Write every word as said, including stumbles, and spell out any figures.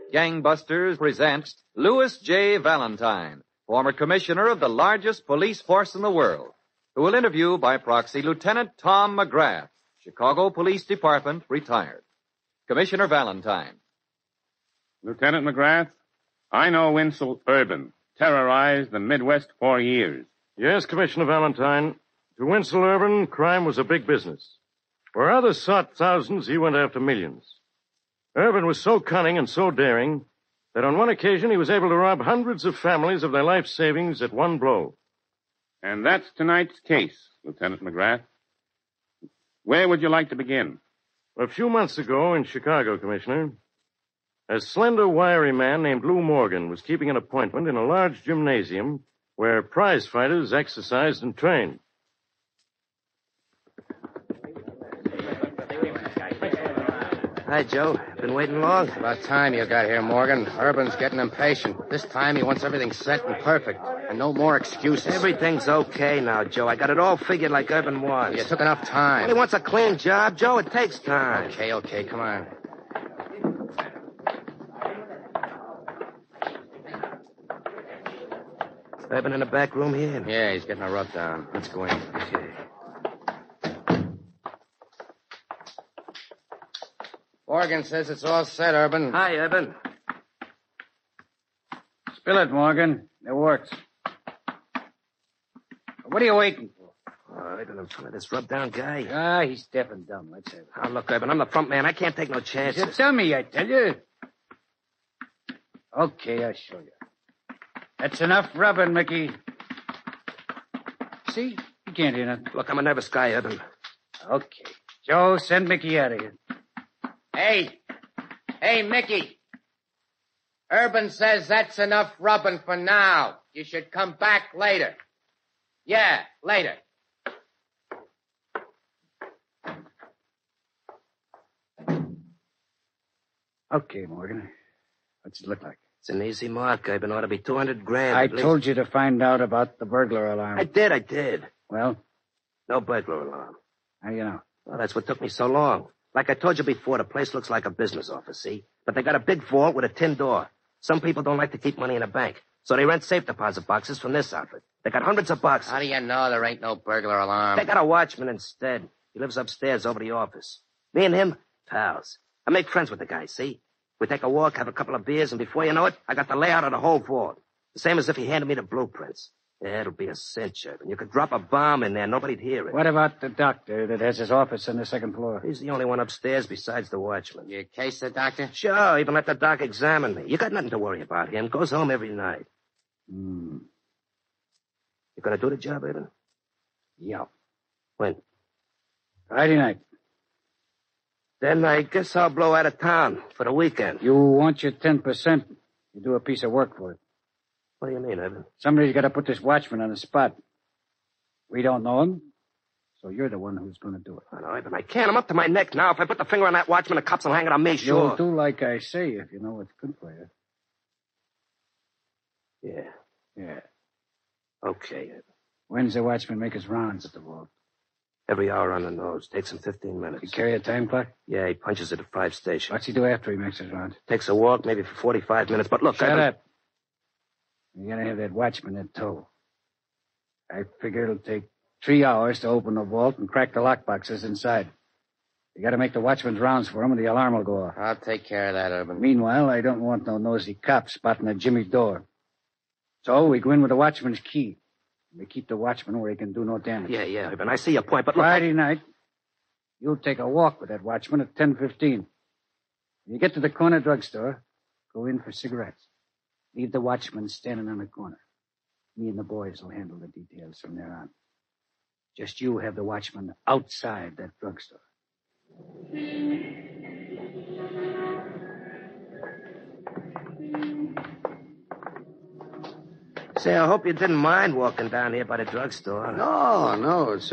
Gangbusters presents Louis J. Valentine, former commissioner of the largest police force in the world, who will interview by proxy Lieutenant Tom McGrath, Chicago Police Department, retired. Commissioner Valentine. Lieutenant McGrath, I know Winslow Urban terrorized the Midwest for years. Yes, Commissioner Valentine. To Winslow Urban, crime was a big business. Where others sought thousands, he went after millions. Urban was so cunning and so daring that on one occasion he was able to rob hundreds of families of their life savings at one blow. And that's tonight's case, Lieutenant McGrath. Where would you like to begin? A few months ago in Chicago, Commissioner, a slender, wiry man named Lou Morgan was keeping an appointment in a large gymnasium where prize fighters exercised and trained. Hi, Joe. Been waiting long? It's about time you got here, Morgan. Urban's getting impatient. This time he wants everything set and perfect. And no more excuses. Everything's okay now, Joe. I got it all figured like Urban wants. You took enough time. Well, he wants a clean job, Joe. It takes time. Okay, okay, come on. Urban in the back room here? Yeah, he's getting a rub down. Let's go in. Okay. Morgan says it's all set, Urban. Hi, Urban. Spill it, Morgan. It works. What are you waiting for? Oh, Urban, I'm trying to this rub-down guy. Ah, he's deaf and dumb. Let's have it. Oh, look, Urban, I'm the front man. I can't take no chances. He's a dummy, I tell you. Okay, I'll show you. That's enough rubbing, Mickey. See? You can't hear nothing. Look, I'm a nervous guy, Urban. Okay. Joe, send Mickey out of here. Hey. Hey, Mickey. Urban says that's enough rubbing for now. You should come back later. Yeah, later. Okay, Morgan. What's it look like? It's an easy mark, Urban. Ought to be two hundred grand. I at least. told you to find out about the burglar alarm. I did, I did. Well, No burglar alarm. how do you know? Well, that's what took me so long. Like I told you before, the place looks like a business office, see? But they got a big vault with a tin door. Some people don't like to keep money in a bank, so they rent safe deposit boxes from this outfit. They got hundreds of boxes. How do you know there ain't no burglar alarm? They got a watchman instead. He lives upstairs over the office. Me and him, pals. I make friends with the guy, see? We take a walk, have a couple of beers, and before you know it, I got the layout of the whole vault. The same as if he handed me the blueprints. Yeah, it'll be a cinch, Urban. You could drop a bomb in there, nobody'd hear it. What about the doctor that has his office on the second floor? He's the only one upstairs besides the watchman. You case the doctor? Sure, even let the doc examine me. You got nothing to worry about him. Goes home every night. Hmm. You gonna do the job, Urban? Yeah. When? Friday night. Then I guess I'll blow out of town for the weekend. You want your ten percent. You do a piece of work for it. What do you mean, Urban? Somebody's got to put this watchman on the spot. We don't know him, so you're the one who's going to do it. I know, Urban, I can't. I'm up to my neck now. If I put the finger on that watchman, the cops will hang it on me, sure. You'll do like I say if you know what's good for you. Yeah. Yeah. Okay, Urban. When's the watchman make his rounds at the vault? Every hour on the nose. Takes him fifteen minutes. You carry a time clock? Yeah, he punches at the five station. What's he do after he makes his rounds? Takes a walk, maybe for forty-five minutes. But look, Shut Urban, up. You gotta have that watchman in tow. I figure it'll take three hours to open the vault and crack the lockboxes inside. You gotta make the watchman's rounds for him, and the alarm will go off. I'll take care of that, Urban. Meanwhile, I don't want no nosy cops spotting a Jimmy door. So we go in with the watchman's key. We keep the watchman where he can do no damage. Yeah, yeah, Urban, I see your point, but look... Friday night, you'll take a walk with that watchman at ten fifteen. When you get to the corner drugstore, go in for cigarettes. Leave the watchman standing on the corner. Me and the boys will handle the details from there on. Just you have the watchman outside that drugstore. Say, I hope you didn't mind walking down here by the drugstore. No, no, it's